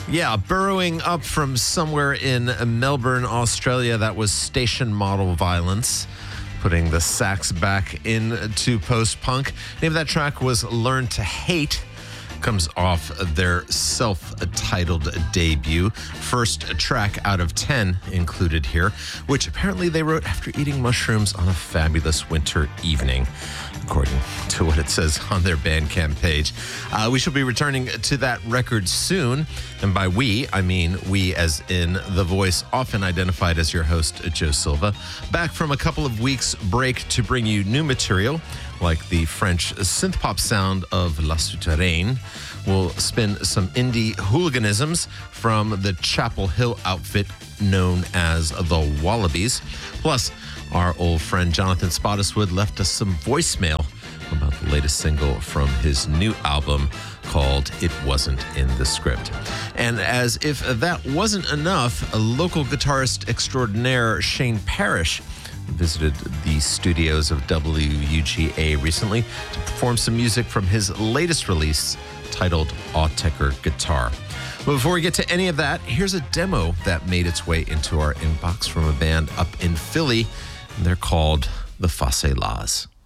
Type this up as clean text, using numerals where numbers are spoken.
Yeah, burrowing up from somewhere in Melbourne, Australia, that was Station Model Violence, putting the sax back into post-punk. Name of that track was Learn to Hate. Comes off their self-titled debut. First track out of 10 included here, which apparently they wrote after eating mushrooms on a fabulous winter evening, according to what it says on their Bandcamp page. We shall be returning to that record soon. And by we, I mean we as in the voice often identified as your host, Joe Silva. Back from a couple of weeks break to bring you new material, like the French synth-pop sound of La Souterraine. We'll spin some indie hooliganisms from the Chapel Hill outfit known as the Wallabies. Plus, our old friend Jonathan Spottiswoode left us some voicemail about the latest single from his new album called It Wasn't in the Script. And as if that wasn't enough, a local guitarist extraordinaire, Shane Parrish, visited the studios of WUGA recently to perform some music from his latest release titled Autechre Guitar. But before we get to any of that, here's a demo that made its way into our inbox from a band up in Philly. They're called the Facelas.